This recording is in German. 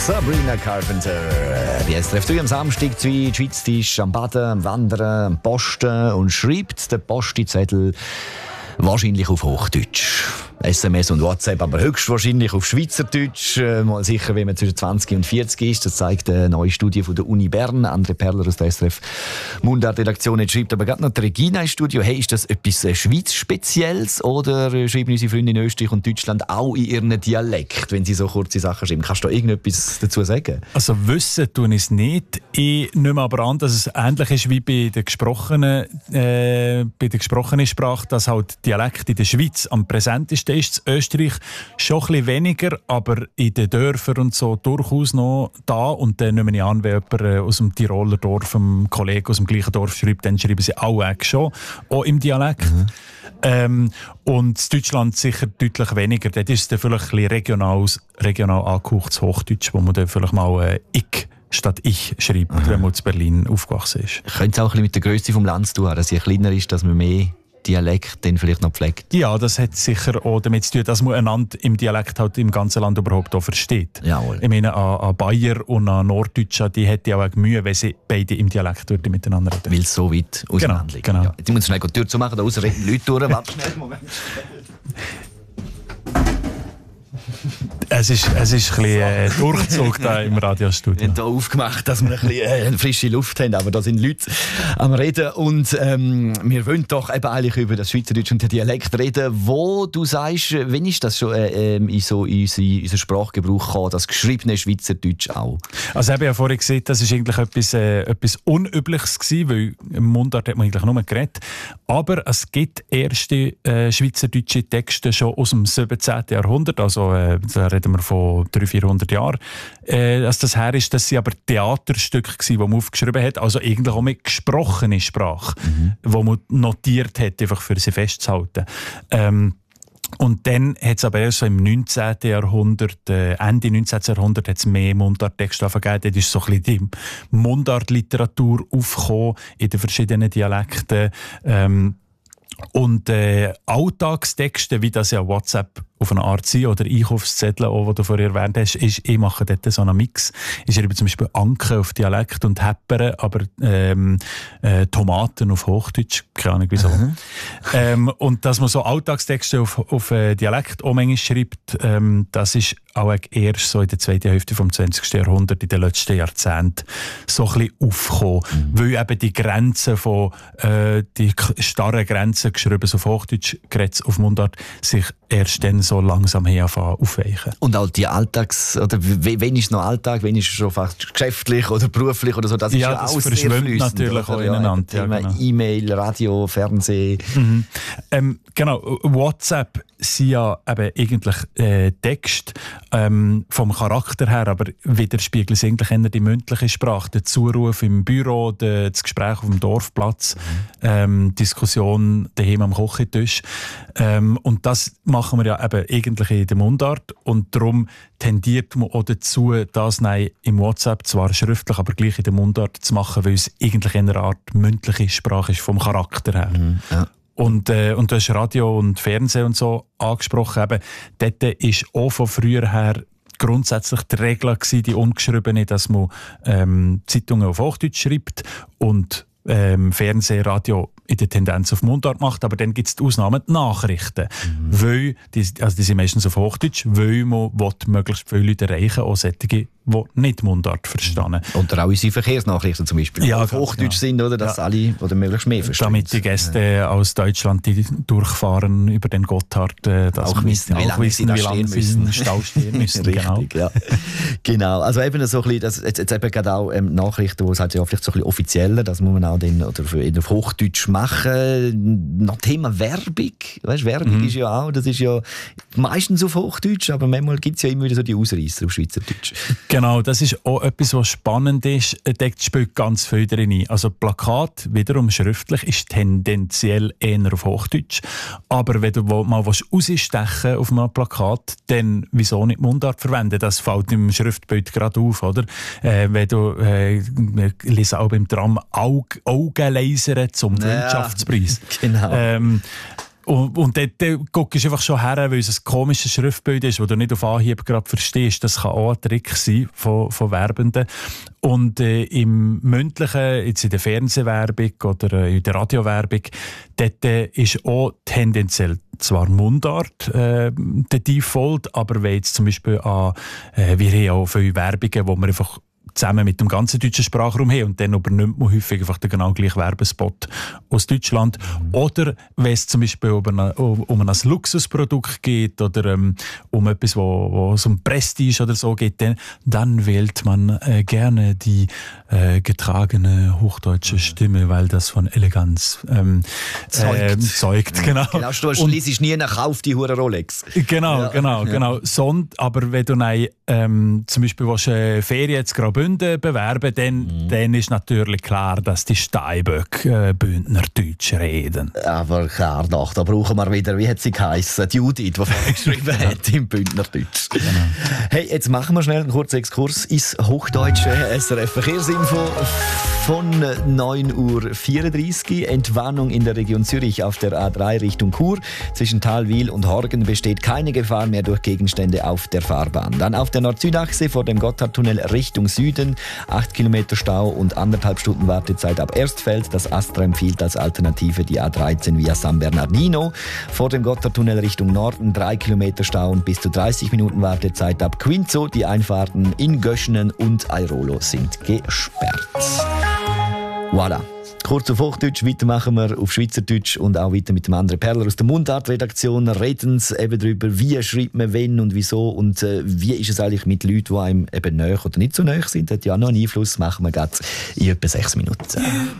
Sabrina Carpenter. Jetzt trifft du am Samstag die Schweiz ist am Baden, am Wandern, am Posten und schreibt den Postizettel wahrscheinlich auf Hochdeutsch. SMS und WhatsApp, aber höchstwahrscheinlich auf Schweizerdeutsch. Mal sicher, wenn man zwischen 20 und 40 ist. Das zeigt eine neue Studie von der Uni Bern. André Perler aus der SRF Mundart-Redaktion schreibt aber gerade noch die Regina ins Studio. Hey, ist das etwas Schweiz-Spezielles oder schreiben unsere Freunde in Österreich und Deutschland auch in ihrem Dialekt, wenn sie so kurze Sachen schreiben? Kannst du da irgendetwas dazu sagen? Also wissen tue ich es nicht. Ich nehme aber an, dass es ähnlich ist wie bei der gesprochenen Sprache, dass halt Dialekt in der Schweiz am präsentesten ist. In Österreich schon ein bisschen weniger, aber in den Dörfern und so durchaus noch da. Und dann nehme ich an, wenn jemand aus dem Tiroler Dorf, ein Kollege aus dem gleichen Dorf schreibt, dann schreiben sie auch schon, auch im Dialekt. Und in Deutschland sicher deutlich weniger. Dort ist es dann vielleicht ein bisschen regional angehauchtes Hochdeutsch, wo man dann vielleicht mal «ich» statt «ich» schreibt, wenn man in Berlin aufgewachsen ist. Könnte es auch ein bisschen mit der Grösse des Landes zu tun, dass sie kleiner ist, dass man mehr Dialekt dann vielleicht noch pflegt? Ja, das hat sicher auch damit zu tun, dass man einander im Dialekt halt im ganzen Land überhaupt auch versteht. Jawohl. Ich meine, an Bayer und an Norddeutscher, die hätten auch Mühe, wenn sie beide im Dialekt miteinander reden. Weil es so weit auseinander liegt. Genau. Ja. Jetzt muss ich schnell die Tür zumachen, da aussen reden Leute durch. Warte schnell, Moment. Es ist ein bisschen Durchzug da im Radiostudio. Wir haben hier aufgemacht, dass wir ein bisschen frische Luft haben, aber da sind Leute am Reden und wir wollen doch eben eigentlich über das Schweizerdeutsch und den Dialekt reden, wo du sagst, wenn ist das schon in unseren Sprachgebrauch gekommen, das geschriebene Schweizerdeutsch auch? Also ich habe ja vorhin gesehen, das war eigentlich etwas Unübliches gewesen, weil im Mundart hat man eigentlich nur geredet. Aber es gibt erste schweizerdeutsche Texte schon aus dem 17. Jahrhundert, also da reden wir von 300-400 Jahren, dass das her ist. Das sind aber Theaterstücke gewesen, die man aufgeschrieben hat, also eigentlich auch mit gesprochener Sprache, wo man notiert hat, einfach für sie festzuhalten. Und dann hat es aber erst so im 19. Jahrhundert, Ende 19. Jahrhundert, hat es mehr Mundarttexte gegeben. Dort ist so ein bisschen die Mundartliteratur aufgekommen in den verschiedenen Dialekten. Und Alltagstexte, wie das ja WhatsApp auf eine Art sind, oder Einkaufszettel, die du vorher erwähnt hast, ich mache dort so einen Mix. Ich schreibe zum Beispiel Anke auf Dialekt und Heppere, aber Tomaten auf Hochdeutsch, keine Ahnung wieso. Und dass man so Alltagstexte auf Dialekt auch manchmal schreibt, das ist auch erst so in der zweiten Hälfte des 20. Jahrhunderts, in den letzten Jahrzehnten, so ein bisschen aufgekommen. Weil eben die Grenzen von, die starren Grenzen, geschrieben auf Hochdeutsch, geredet auf Mundart, sich erst dann so langsam aufweichen. Und auch die oder wenn ist noch Alltag, wenn ist schon fast geschäftlich oder beruflich oder so, das ist ja das auch verschwimmt natürlich auch ineinander. Ja, genau. E-Mail, Radio, Fernsehen. Genau, WhatsApp sind ja eben eigentlich Text vom Charakter her, aber widerspiegeln sie eigentlich eher die mündliche Sprache, der Zuruf im Büro, das Gespräch auf dem Dorfplatz, Diskussion daheim am Küchentisch. Und das machen wir ja eben eigentlich in der Mundart und darum tendiert man auch dazu, das im WhatsApp zwar schriftlich, aber gleich in der Mundart zu machen, weil es eigentlich eine Art mündliche Sprache ist vom Charakter her. Ja. Und du hast Radio und Fernsehen und so angesprochen. Eben, dort ist auch von früher her grundsätzlich die Regel gewesen, die ungeschriebene, dass man Zeitungen auf Hochdeutsch schreibt und Fernsehen, Radio in der Tendenz auf Mundart macht, aber dann gibt es die Ausnahmen, die Nachrichten. Weil, die sind meistens auf Hochdeutsch, weil man möglichst viele Leute erreichen, auch solche, die nicht Mundart verstehen. Und auch unsere Verkehrsnachrichten zum Beispiel, die auf Hochdeutsch sind, oder, dass alle oder möglichst mehr verstehen. Damit die Gäste aus Deutschland, die durchfahren über den Gotthard, das auch wissen, wie lange sie im Stau stehen müssen. Richtig, genau. Ja. Genau, also eben so ein bisschen, jetzt eben gerade auch Nachrichten, wo es halt ja vielleicht so ein bisschen offizieller, das muss man auch dann, oder auf Hochdeutsch machen. Noch Thema Werbung. Weißt, Werbung ist ja auch, das ist ja meistens auf Hochdeutsch, aber manchmal gibt es ja immer wieder so die Ausreißer auf Schweizerdeutsch. Genau, das ist auch etwas, was spannend ist. Dort spielt ganz viel drin. Also Plakat, wiederum schriftlich, ist tendenziell eher auf Hochdeutsch. Aber wenn du mal rausstechen auf einem Plakat, dann wieso nicht Mundart verwenden? Das fällt im Schriftbild gerade auf, oder? Wenn du liest auch beim Tram Augen lasern zum Freundschaftspreis. Genau. Und dort guckst du einfach schon her, weil es ein komisches Schriftbild ist, das du nicht auf Anhieb gerade verstehst. Das kann auch ein Trick sein von Werbenden. Und im Mündlichen, jetzt in der Fernsehwerbung oder in der Radiowerbung, dort ist auch tendenziell zwar Mundart der Default, aber wenn jetzt zum Beispiel an, wir haben auch viele Werbungen, wo wir einfach zusammen mit dem ganzen deutschen Sprachraum haben und dann übernimmt man häufig einfach den genau gleichen Werbespot aus Deutschland. Oder wenn es zum Beispiel um ein Luxusprodukt geht oder um etwas, wo es um Prestige oder so geht, dann wählt man gerne die getragene hochdeutsche Stimme, weil das von Eleganz zeugt. Genau. Genau, du schließt nie nach Kauf die hure Rolex. Genau. Aber wenn du zum Beispiel Ferien jetzt Graubünden bewerben, dann ist natürlich klar, dass die Steinböck Bündnerdeutsch reden. Aber klar doch, da brauchen wir wieder, wie hat sie geheissen, die Judith, die vorhin geschrieben hat, im Bündnerdeutsch. Genau. Hey, jetzt machen wir schnell einen kurzen Exkurs ins hochdeutsche SRF Verkehrsinfo von 9.34 Uhr. Entwarnung in der Region Zürich auf der A3 Richtung Chur. Zwischen Thalwil und Horgen besteht keine Gefahr mehr durch Gegenstände auf der Fahrbahn. Dann auf der Nord-Süd-Achse vor dem Gotthardtunnel Richtung Süden. 8 Kilometer Stau und 1,5 Stunden Wartezeit ab Erstfeld. Das Astra empfiehlt als Alternative die A13 via San Bernardino. Vor dem Gotthardtunnel Richtung Norden 3 Kilometer Stau und bis zu 30 Minuten Wartezeit ab Quinzo. Die Einfahrten in Göschenen und Airolo sind gesperrt. Voilà. Kurz auf Hochdeutsch, weiter machen wir auf Schweizerdeutsch und auch weiter mit dem anderen Perler aus der Mundart-Redaktion. Reden sie eben darüber, wie schreibt man wenn und wieso und wie ist es eigentlich mit Leuten, die einem eben näher oder nicht so näher sind. Das hat ja noch einen Einfluss, machen wir gerade in etwa 6 Minuten.